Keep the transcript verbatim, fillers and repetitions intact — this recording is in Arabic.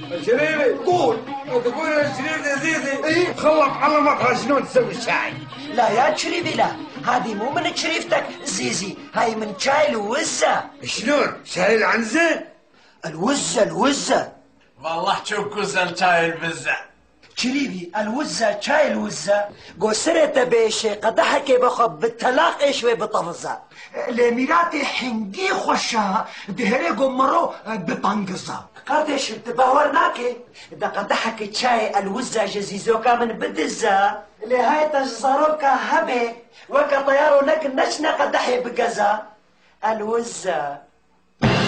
شريفي قول. تقول يا شريف يا زيزي ايه؟ خلط علمك شلون تسوي الشاي. لا يا شريفي لا، هذه مو من شريفتك زيزي، هاي من شاي الوزة. شلون؟ شاي العنزة؟ الوزة الوزة والله شوف كوزن شاي البزة. شريفي الوزة شاي الوزة قوسرة بيشي قدحك بخب بالتلاقي شوي بطفزة لميراتي حنجي خوشها دهري قمرو بطنقزة قدش تباورناكي دا قدحك شاي الوزة جزيزوكا من بدزة لهاي تجزروكا هبي وكا طيارو لك نشنا قدحي بقزة الوزة.